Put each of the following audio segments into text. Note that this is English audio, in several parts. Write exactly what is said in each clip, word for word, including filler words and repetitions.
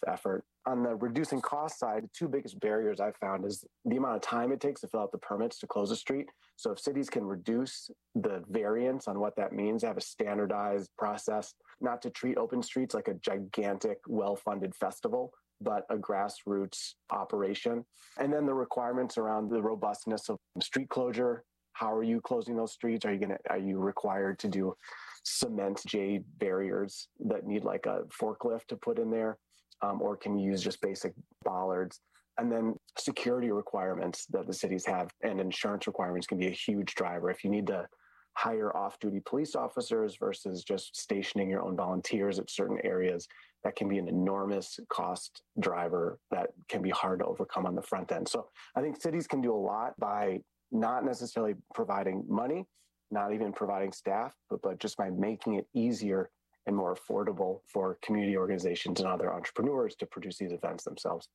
effort. On the reducing cost side, the two biggest barriers I've found is the amount of time it takes to fill out the permits to close a street. So if cities can reduce the variance on what that means, have a standardized process, not to treat open streets like a gigantic, well-funded festival, but a grassroots operation. And then the requirements around the robustness of street closure. How are you closing those streets? Are you going to, are you required to do cement J barriers that need like a forklift to put in there? Um, or can you use just basic bollards? And then security requirements that the cities have and insurance requirements can be a huge driver. If you need to hire off-duty police officers versus just stationing your own volunteers at certain areas, that can be an enormous cost driver that can be hard to overcome on the front end. So I think cities can do a lot by not necessarily providing money, not even providing staff, but, but just by making it easier and more affordable for community organizations and other entrepreneurs to produce these events themselves.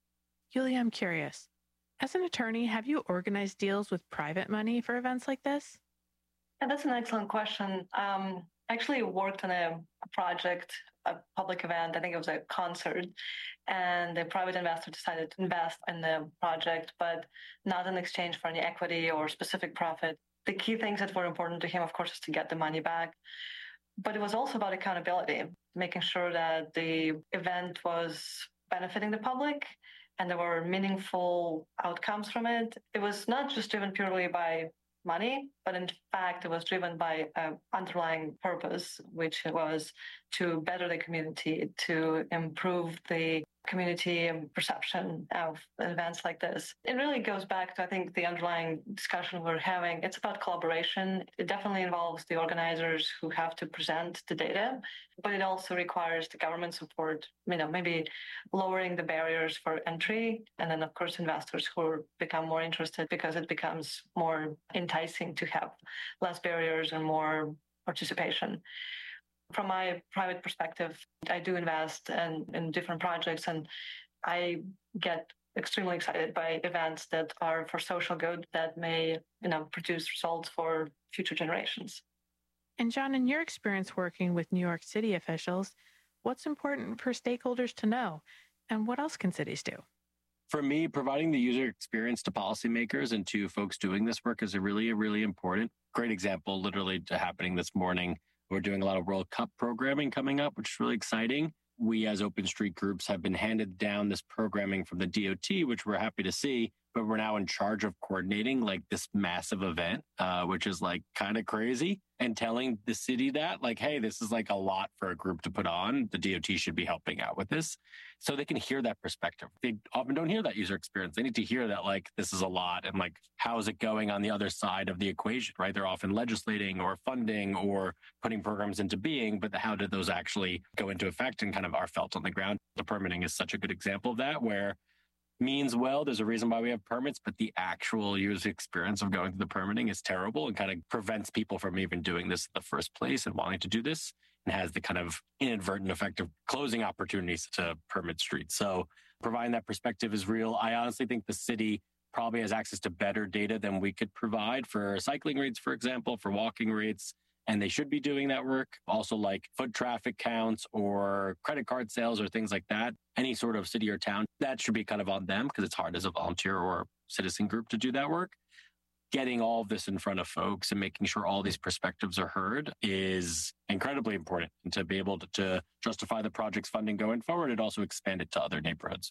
Yulia, I'm curious. As an attorney, have you organized deals with private money for events like this? Yeah, that's an excellent question. Um, I actually worked on a, a project, a public event, I think it was a concert, and the private investor decided to invest in the project, but not in exchange for any equity or specific profit. The key things that were important to him, of course, is to get the money back. But it was also about accountability, making sure that the event was benefiting the public and there were meaningful outcomes from it. It was not just driven purely by money, but in fact, it was driven by an underlying purpose, which was to better the community, to improve the community perception of events like this. It really goes back to, I think, the underlying discussion we're having. It's about collaboration. It definitely involves the organizers who have to present the data, but it also requires the government support, you know, maybe lowering the barriers for entry. And then, of course, investors who become more interested because it becomes more enticing to have less barriers and more participation. From my private perspective, I do invest in, in different projects, and I get extremely excited by events that are for social good that may, you know, produce results for future generations. And John, in your experience working with New York City officials, what's important for stakeholders to know, and what else can cities do? For me, providing the user experience to policymakers and to folks doing this work is a really, really important. Great example, literally happening this morning. We're doing a lot of World Cup programming coming up, which is really exciting. We as Open Street groups have been handed down this programming from the D O T, which we're happy to see, but we're now in charge of coordinating like this massive event, uh, which is like kind of crazy, and telling the city that like, hey, this is like a lot for a group to put on. The D O T should be helping out with this. So they can hear that perspective. They often don't hear that user experience. They need to hear that like, this is a lot. And like, how is it going on the other side of the equation, right? They're often legislating or funding or putting programs into being, but how did those actually go into effect and kind of are felt on the ground? The permitting is such a good example of that, where means well, there's a reason why we have permits, but the actual user experience of going through the permitting is terrible and kind of prevents people from even doing this in the first place and wanting to do this, and has the kind of inadvertent effect of closing opportunities to permit streets. So providing that perspective is real. I honestly think the city probably has access to better data than we could provide for cycling rates, for example, for walking rates. And they should be doing that work. Also like foot traffic counts or credit card sales or things like that. Any sort of city or town, that should be kind of on them because it's hard as a volunteer or citizen group to do that work. Getting all of this in front of folks and making sure all these perspectives are heard is incredibly important. And to be able to, to justify the project's funding going forward, it also expand it to other neighborhoods.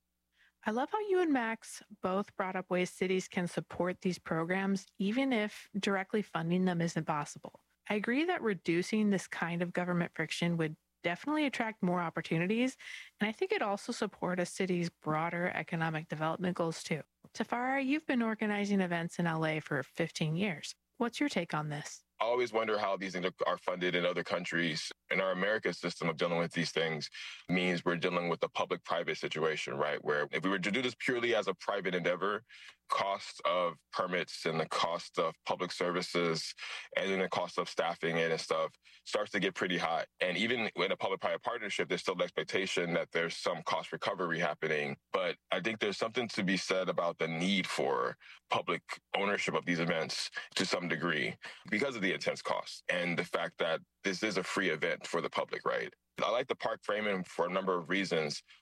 I love how you and Max both brought up ways cities can support these programs, even if directly funding them isn't possible. I agree that reducing this kind of government friction would definitely attract more opportunities, and I think it also support a city's broader economic development goals too. Tafara, you've been organizing events in L A for fifteen years. What's your take on this? I always wonder how these things are funded in other countries. And our American system of dealing with these things means we're dealing with a public-private situation, right? Where if we were to do this purely as a private endeavor, cost of permits and the cost of public services and then the cost of staffing it and stuff starts to get pretty high. And even in a public-private partnership, there's still the expectation that there's some cost recovery happening. But I think there's something to be said about the need for public ownership of these events to some degree because of the intense costs and the fact that this is a free event for the public, right? I like the park framing for a number of reasons.